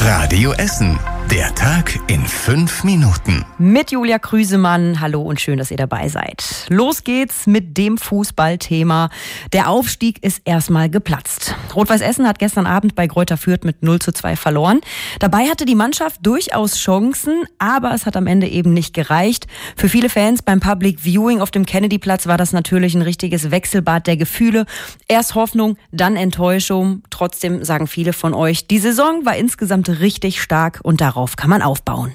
Radio Essen. Der Tag in 5 Minuten. Mit Julia Krüsemann. Hallo und schön, dass ihr dabei seid. Los geht's mit dem Fußballthema. Der Aufstieg ist erstmal geplatzt. Rot-Weiß Essen hat gestern Abend bei Greuther Fürth mit 0:2 verloren. Dabei hatte die Mannschaft durchaus Chancen, aber es hat am Ende eben nicht gereicht. Für viele Fans beim Public Viewing auf dem Kennedy-Platz war das natürlich ein richtiges Wechselbad der Gefühle. Erst Hoffnung, dann Enttäuschung. Trotzdem sagen viele von euch, die Saison war insgesamt richtig stark und darauf kann man aufbauen.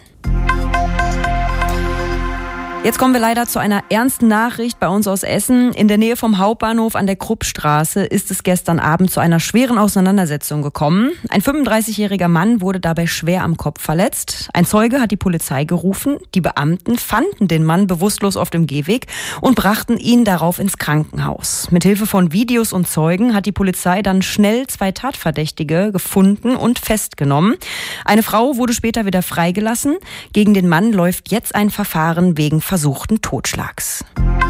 Jetzt kommen wir leider zu einer ernsten Nachricht bei uns aus Essen. In der Nähe vom Hauptbahnhof an der Kruppstraße ist es gestern Abend zu einer schweren Auseinandersetzung gekommen. Ein 35-jähriger Mann wurde dabei schwer am Kopf verletzt. Ein Zeuge hat die Polizei gerufen. Die Beamten fanden den Mann bewusstlos auf dem Gehweg und brachten ihn darauf ins Krankenhaus. Mithilfe von Videos und Zeugen hat die Polizei dann schnell 2 Tatverdächtige gefunden und festgenommen. Eine Frau wurde später wieder freigelassen. Gegen den Mann läuft jetzt ein Verfahren wegen versuchten Totschlags.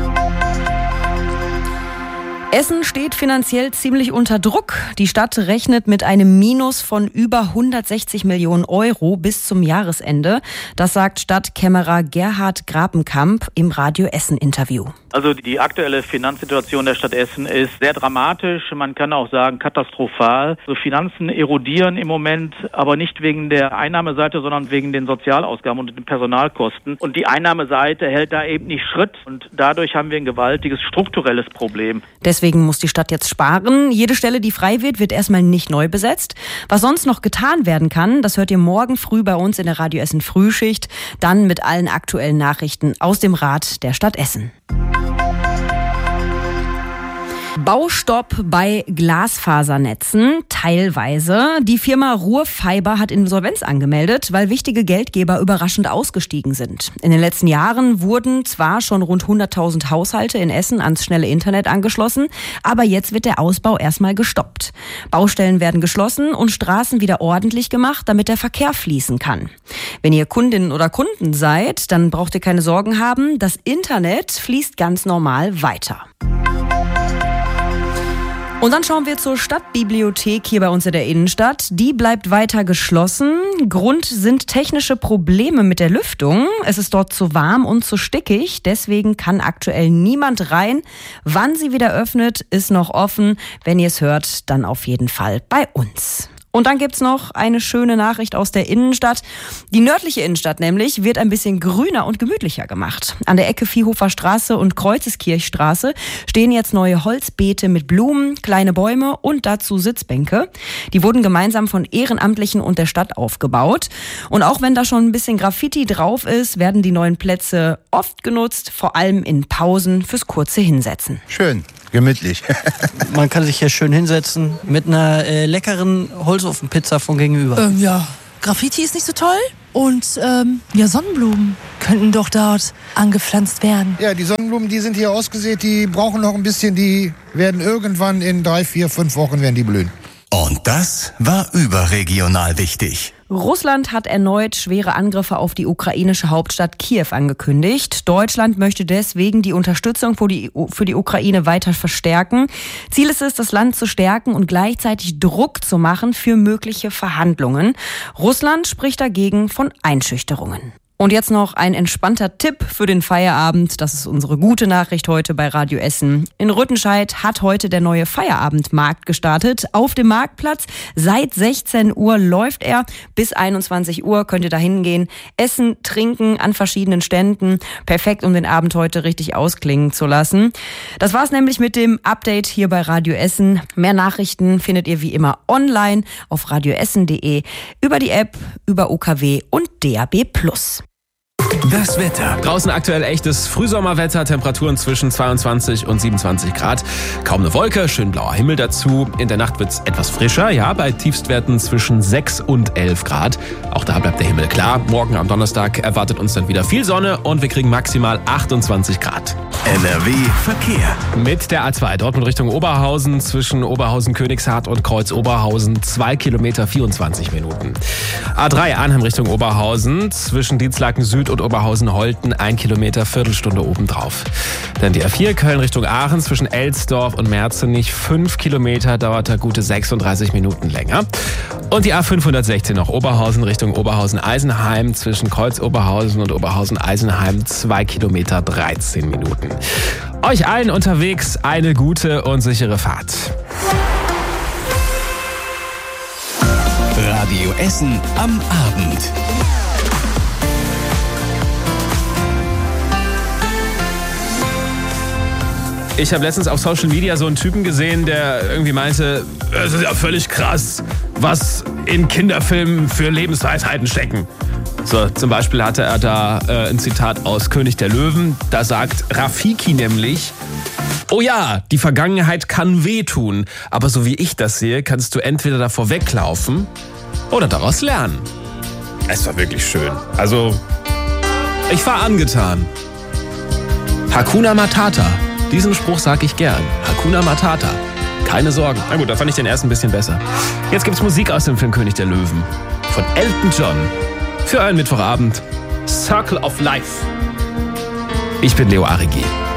Essen steht finanziell ziemlich unter Druck. Die Stadt rechnet mit einem Minus von über 160 Millionen Euro bis zum Jahresende. Das sagt Stadtkämmerer Gerhard Grapenkamp im Radio Essen-Interview. Also die aktuelle Finanzsituation der Stadt Essen ist sehr dramatisch. Man kann auch sagen katastrophal. So Finanzen erodieren im Moment, aber nicht wegen der Einnahmeseite, sondern wegen den Sozialausgaben und den Personalkosten. Und die Einnahmeseite hält da eben nicht Schritt. Und dadurch haben wir ein gewaltiges strukturelles Problem. Deswegen muss die Stadt jetzt sparen. Jede Stelle, die frei wird erstmal nicht neu besetzt. Was sonst noch getan werden kann, das hört ihr morgen früh bei uns in der Radio Essen Frühschicht. Dann mit allen aktuellen Nachrichten aus dem Rat der Stadt Essen. Baustopp bei Glasfasernetzen, teilweise. Die Firma Ruhrfiber hat Insolvenz angemeldet, weil wichtige Geldgeber überraschend ausgestiegen sind. In den letzten Jahren wurden zwar schon rund 100.000 Haushalte in Essen ans schnelle Internet angeschlossen, aber jetzt wird der Ausbau erstmal gestoppt. Baustellen werden geschlossen und Straßen wieder ordentlich gemacht, damit der Verkehr fließen kann. Wenn ihr Kundinnen oder Kunden seid, dann braucht ihr keine Sorgen haben. Das Internet fließt ganz normal weiter. Und dann schauen wir zur Stadtbibliothek hier bei uns in der Innenstadt. Die bleibt weiter geschlossen. Grund sind technische Probleme mit der Lüftung. Es ist dort zu warm und zu stickig. Deswegen kann aktuell niemand rein. Wann sie wieder öffnet, ist noch offen. Wenn ihr es hört, dann auf jeden Fall bei uns. Und dann gibt's noch eine schöne Nachricht aus der Innenstadt. Die nördliche Innenstadt nämlich wird ein bisschen grüner und gemütlicher gemacht. An der Ecke Viehhofer Straße und Kreuzeskirchstraße stehen jetzt neue Holzbeete mit Blumen, kleine Bäume und dazu Sitzbänke. Die wurden gemeinsam von Ehrenamtlichen und der Stadt aufgebaut. Und auch wenn da schon ein bisschen Graffiti drauf ist, werden die neuen Plätze oft genutzt, vor allem in Pausen fürs kurze Hinsetzen. Schön. Gemütlich. Man kann sich hier schön hinsetzen mit einer leckeren Holzofenpizza von gegenüber. Ja, Graffiti ist nicht so toll und Sonnenblumen könnten doch dort angepflanzt werden. Ja, die Sonnenblumen, die sind hier ausgesät, die brauchen noch ein bisschen, die werden irgendwann in 3, 4, 5 Wochen werden die blühen. Und das war überregional wichtig. Russland hat erneut schwere Angriffe auf die ukrainische Hauptstadt Kiew angekündigt. Deutschland möchte deswegen die Unterstützung für die Ukraine weiter verstärken. Ziel ist es, das Land zu stärken und gleichzeitig Druck zu machen für mögliche Verhandlungen. Russland spricht dagegen von Einschüchterungen. Und jetzt noch ein entspannter Tipp für den Feierabend. Das ist unsere gute Nachricht heute bei Radio Essen. In Rüttenscheid hat heute der neue Feierabendmarkt gestartet. Auf dem Marktplatz seit 16 Uhr läuft er. Bis 21 Uhr könnt ihr da hingehen, essen, trinken an verschiedenen Ständen. Perfekt, um den Abend heute richtig ausklingen zu lassen. Das war's nämlich mit dem Update hier bei Radio Essen. Mehr Nachrichten findet ihr wie immer online auf radioessen.de, über die App, über UKW und DAB+. Das Wetter. Draußen aktuell echtes Frühsommerwetter, Temperaturen zwischen 22 und 27 Grad. Kaum eine Wolke, schön blauer Himmel dazu. In der Nacht wird's etwas frischer, ja, bei Tiefstwerten zwischen 6 und 11 Grad. Auch da bleibt der Himmel klar. Morgen am Donnerstag erwartet uns dann wieder viel Sonne und wir kriegen maximal 28 Grad. NRW Verkehr. Mit der A2 Dortmund Richtung Oberhausen zwischen Oberhausen-Königshardt und Kreuz-Oberhausen 2 Kilometer 24 Minuten. A3 Arnhem Richtung Oberhausen zwischen Dienstlaken Süd und Oberhausen-Holten 1 Kilometer, Viertelstunde obendrauf. Dann die A4 Köln Richtung Aachen zwischen Elsdorf und Merzenich 5 Kilometer, dauert da gute 36 Minuten länger. Und die A516 nach Oberhausen Richtung Oberhausen-Eisenheim zwischen Kreuz-Oberhausen und Oberhausen-Eisenheim 2 Kilometer, 13 Minuten. Euch allen unterwegs eine gute und sichere Fahrt. Radio Essen am Abend. Ich habe letztens auf Social Media so einen Typen gesehen, der irgendwie meinte, es ist ja völlig krass, was in Kinderfilmen für Lebensweisheiten stecken. So, zum Beispiel hatte er da ein Zitat aus König der Löwen. Da sagt Rafiki nämlich: Oh ja, die Vergangenheit kann wehtun, aber so wie ich das sehe, kannst du entweder davor weglaufen oder daraus lernen. Es war wirklich schön. Also, ich war angetan. Hakuna Matata. Diesen Spruch sage ich gern. Hakuna Matata. Keine Sorgen. Na gut, da fand ich den ersten ein bisschen besser. Jetzt gibt's Musik aus dem Film König der Löwen. Von Elton John. Für einen Mittwochabend. Circle of Life. Ich bin Leo Arigi.